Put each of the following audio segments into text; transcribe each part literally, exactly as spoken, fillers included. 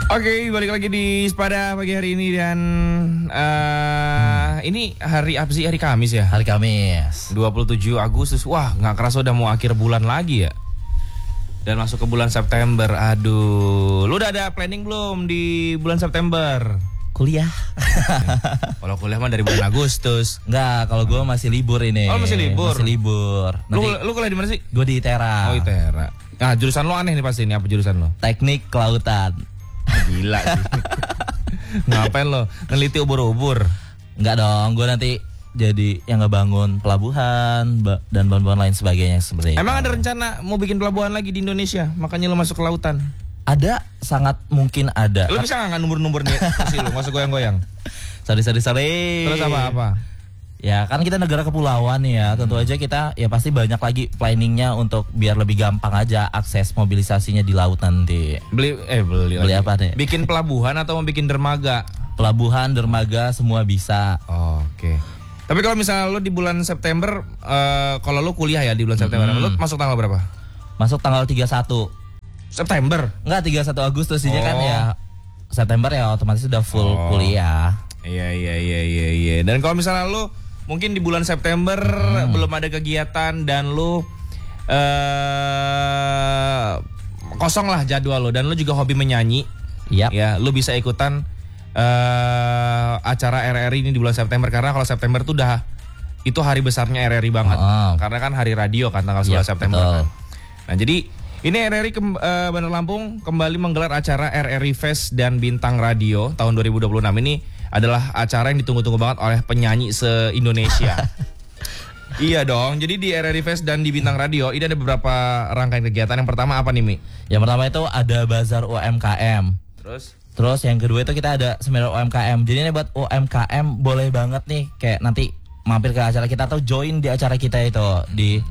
Oke, balik lagi di Spada pagi hari ini dan uh, ini hari apa sih? Hari Kamis ya? Hari Kamis dua puluh tujuh Agustus. Wah, nggak kerasa udah mau akhir bulan lagi ya. Dan masuk ke bulan September. Aduh, lu udah ada planning belum di bulan September? Kuliah. Kalau kuliah mah dari bulan Agustus. Enggak, kalau gue masih libur ini. Oh, masih libur? Masih libur. Nanti, lu, lu kuliah di mana sih? Gue di ITERA. Oh, ITERA. Nah, jurusan lo aneh nih pasti ini. Apa jurusan lo? Teknik kelautan. Gila sih. Ngapain lo? Neliti ubur-ubur? Enggak dong, gue nanti jadi yang ngebangun pelabuhan dan bahan-bahan lain sebagainya seperti itu. Emang ada rencana mau bikin pelabuhan lagi di Indonesia? Makanya lo masuk ke lautan? Ada, sangat mungkin ada. Lo bisa nggak numbur-numbur nih kursi lo? Masuk goyang-goyang? Sorry, sorry, sorry. Terus apa-apa? Ya kan kita negara kepulauan ya, tentu aja kita ya pasti banyak lagi planningnya untuk biar lebih gampang aja akses mobilisasinya di laut nanti. Beli eh beli, beli lagi. apa nih? Bikin pelabuhan atau mau bikin dermaga? Pelabuhan, dermaga semua bisa. Oh, oke. Okay. Tapi kalau misalnya lo di bulan September, uh, kalau lo kuliah ya di bulan September, hmm. lo masuk tanggal berapa? Masuk tanggal tiga puluh satu September? Enggak, tiga puluh satu Agustus ini oh. kan ya. September ya otomatis sudah full oh. kuliah. Iya iya iya iya iya. Dan kalau misalnya lo mungkin di bulan September hmm. belum ada kegiatan dan lu uh, kosong lah jadwal lu dan lu juga hobi menyanyi, yep. ya lu bisa ikutan uh, acara R R I ini di bulan September karena kalau September tuh udah itu hari besarnya R R I banget, oh. karena kan hari radio kan tanggal sebelas yep, September kan. Nah jadi ini R R I ke, uh, Bandar Lampung kembali menggelar acara R R I Fest dan Bintang Radio tahun dua ribu dua puluh enam ini. Adalah acara yang ditunggu-tunggu banget oleh penyanyi se-Indonesia. Iya dong, jadi di R R I Fest dan di Bintang Radio ini ada beberapa rangkaian kegiatan. Yang pertama apa nih Mi? Yang pertama itu ada bazar U M K M. Terus? Terus yang kedua itu kita ada seminar U M K M. Jadi ini buat U M K M boleh banget nih kayak nanti mampir ke acara kita atau join di acara kita itu di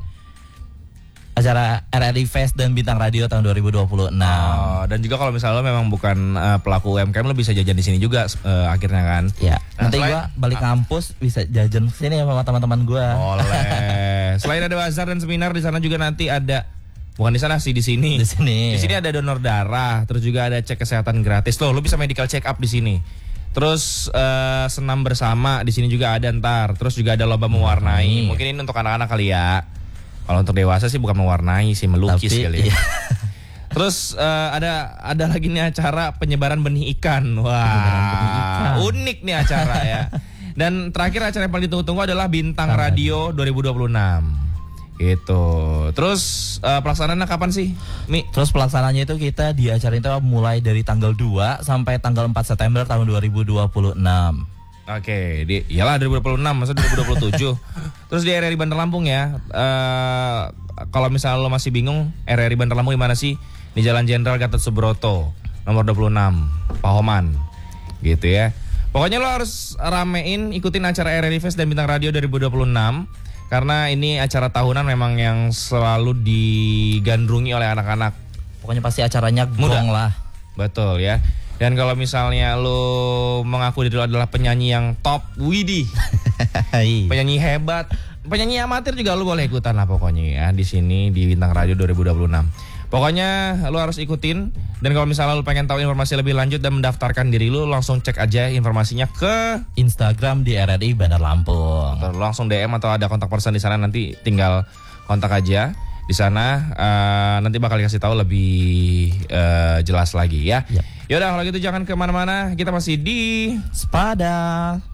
acara R R I Fest dan Bintang Radio tahun dua ribu dua puluh enam. Oh, dan juga kalau misalnya lo memang bukan uh, pelaku U M K M lo bisa jajan di sini juga uh, akhirnya kan. Ya. Nah, nanti selain, gua balik kampus bisa jajan sini sama teman-teman gua. Boleh. Selain ada bazar dan seminar di sana juga nanti ada bukan di sana sih di sini. Di sini. Di sini ada donor darah, terus juga ada cek kesehatan gratis. Loh, lo bisa medical check up di sini. Terus uh, senam bersama di sini juga ada ntar. Terus juga ada lomba mewarnai. Hmm. Mungkin ini untuk anak-anak kali ya. Kalau untuk dewasa sih bukan mewarnai sih, melukis tapi, kali ya. Iya. Terus uh, ada ada lagi nih acara penyebaran benih ikan. Wah, benih ikan. Unik nih acara ya. Dan terakhir acara yang paling ditunggu-tunggu adalah Bintang Radio dua ribu dua puluh enam. Gitu. Terus uh, pelaksanaannya kapan sih, Mi? Terus pelaksanaannya itu kita di acara itu mulai dari tanggal dua sampai tanggal empat September tahun dua ribu dua puluh enam. Oke, di iyalah dua ribu dua puluh enam, masa dua ribu dua puluh tujuh. Terus di R R I Bandar Lampung ya. Uh, kalau misalnya lo masih bingung, R R I Bandar Lampung di mana sih? Di Jalan Jenderal Gatot Subroto, nomor dua puluh enam, Pahoman. Gitu ya. Pokoknya lo harus ramein, ikutin acara R R I Fest dan Bintang Radio dua ribu dua puluh enam karena ini acara tahunan memang yang selalu digandrungi oleh anak-anak. Pokoknya pasti acaranya gong lah. Betul ya. Dan kalau misalnya lo mengaku diri lo adalah penyanyi yang top, widih, penyanyi hebat, penyanyi amatir juga lo boleh ikutan lah pokoknya ya di sini di Bintang Radio dua ribu dua puluh enam. Pokoknya lo harus ikutin. Dan kalau misalnya lo pengen tahu informasi lebih lanjut dan mendaftarkan diri lo, langsung cek aja informasinya ke Instagram di R R I Bandar Lampung. Atau langsung D M atau ada kontak person di sana, nanti tinggal kontak aja. Di sana uh, nanti bakal dikasih tahu lebih uh, jelas lagi ya. Yep. Yaudah kalau gitu jangan kemana-mana, kita masih di Spada.